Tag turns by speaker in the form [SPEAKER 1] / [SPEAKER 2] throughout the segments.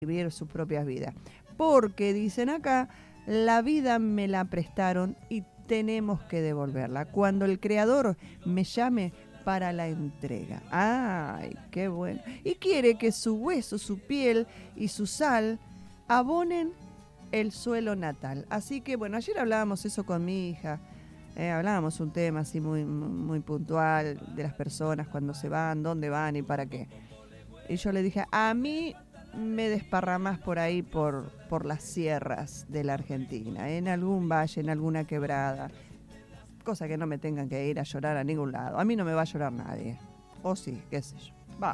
[SPEAKER 1] vivir sus propias vidas. Porque, dicen acá, la vida me la prestaron y tenemos que devolverla. Cuando el Creador me llame para la entrega. ¡Ay, qué bueno! Y quiere que su hueso, su piel y su sal abonen el suelo natal. Así que, bueno, ayer hablábamos eso con mi hija. Hablábamos un tema así muy puntual de las personas cuando se van, dónde van y para qué. Y yo le dije, a mí me desparramás por ahí, por las sierras de la Argentina, en algún valle, en alguna quebrada, cosa que no me tengan que ir a llorar a ningún lado. A mí no me va a llorar nadie. O sí, qué sé yo. Va.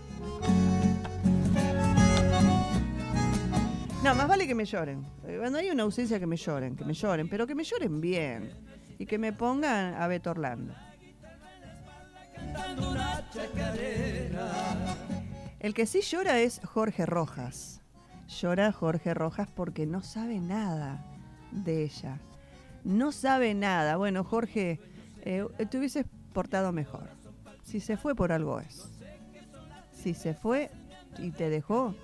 [SPEAKER 1] No, más vale que me lloren. Cuando hay una ausencia, que me lloren, pero que me lloren bien. Y que me pongan a Beto Orlando. El que sí llora es Jorge Rojas. Llora Jorge Rojas porque no sabe nada de ella. No sabe nada. Bueno, Jorge, te hubieses portado mejor. Si se fue, por algo es. Si se fue y te dejó,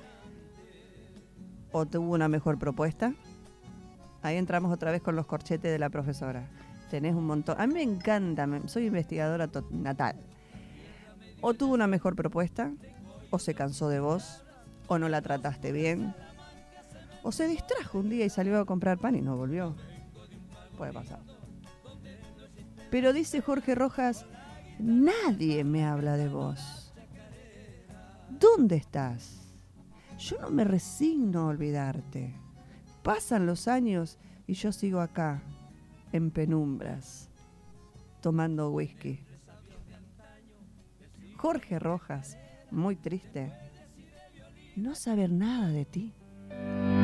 [SPEAKER 1] o tuvo una mejor propuesta. Ahí entramos otra vez con los corchetes de la profesora. Tenés un montón. A mí me encanta, soy investigadora natal. O tuvo una mejor propuesta, o se cansó de vos, o no la trataste bien, o se distrajo un día y salió a comprar pan y no volvió. Puede pasar. Pero dice Jorge Rojas, nadie me habla de vos. ¿Dónde estás? Yo no me resigno a olvidarte. Pasan los años y yo sigo acá, en penumbras, tomando whisky. Jorge Rojas, muy triste, no saber nada de ti.